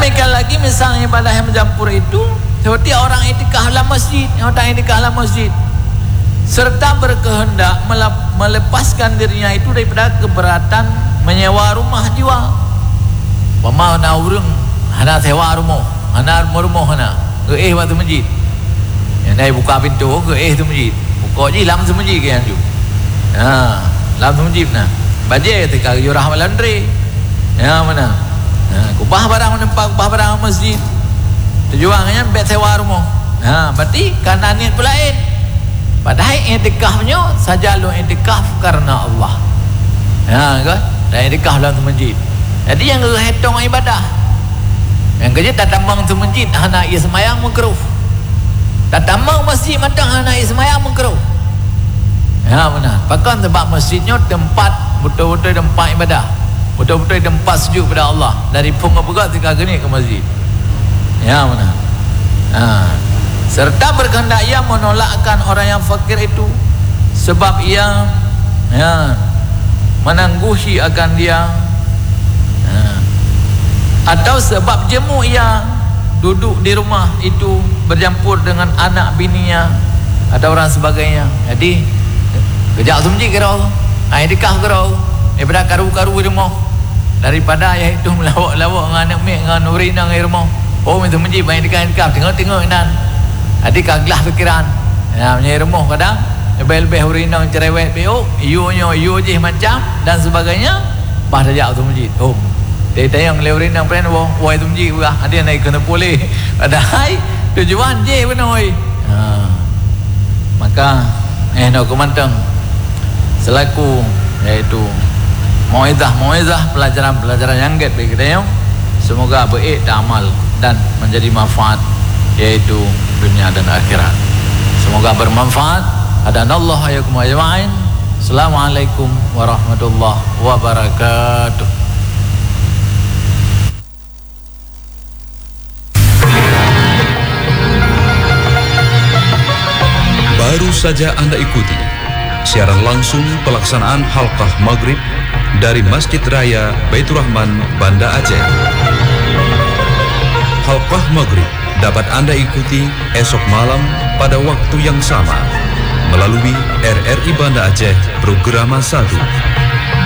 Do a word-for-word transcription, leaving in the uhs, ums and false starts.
demikian lagi misalnya ibadah yang mencampur itu seperti orang itikaf dalam masjid, orang itikaf dalam masjid serta berkehendak melepaskan dirinya itu daripada keberatan menyewa rumah jiwa. Pemau na urung hana sewa rumah, hana rumah hana ke eh waktu masjid. Yang dah buka pintu ke eh tu masjid. Buka je lam tu masjid ke yang tu. Ha, lam tu masjid nah. Bajai ketika jurah melandri. Ya mana? Ha, kubah barang nampak kubah barang masjid. Tujuannya bet sewa rumah. Ha, berarti kan niat pula lain. Padahal i'tikafnya saja lu i'tikaf karena Allah. Ya kan? Dan i'tikaf dalam masjid. Jadi yang hitung ibadah. Yang kerja tak tambang tu masjid hana ia semayang makruh. Tak tambang masjid matang hana ia semayang makruh. Ya benar. Bahkan sebab masjidnya tempat betul-betul tempat ibadah. Betul-betul tempat sujud pada Allah. Dari pun apa ketika gini ke masjid. Ya benar. Ha. Serta berkehendak ia menolakkan orang yang fakir itu sebab ia ya, menangguhi akan dia ya, atau sebab jemu ia duduk di rumah itu bercampur dengan anak bininya atau orang sebagainya. Jadi kejap tu masjid kira i'tikaf kira daripada karu-karu di rumah daripada ayah itu melawak-lawak dengan anak mek dengan urina di rumah. Oh itu masjid banyak i'tikaf tengok-tengok nan. Adik kaglah fikiran. Ya, punya rumah kadang lebih-lebih urinang cerewet beok, iunya iu je macam dan sebagainya. Bah dah jauh tu masjid. Oh. Dia tayang le urinang pren wo, woi tu masjid gua. Ada naik kena boleh. Padahal tujuan je benar oi. Ha. Maka eh nak kumantang selaku iaitu mauizah-mauizah pelajaran-pelajaran yang get bagi kita. Semoga baik dan amal dan menjadi manfaat yaitu dunia dan akhirat. Semoga bermanfaat. Hadanallahu ayakum ajma'in. Assalamualaikum warahmatullahi wabarakatuh. Baru saja Anda ikuti siaran langsung pelaksanaan halqah maghrib dari Masjid Raya Baitur Rahman, Banda Aceh. Halqah maghrib dapat Anda ikuti esok malam pada waktu yang sama melalui R R I Banda Aceh Programa satu.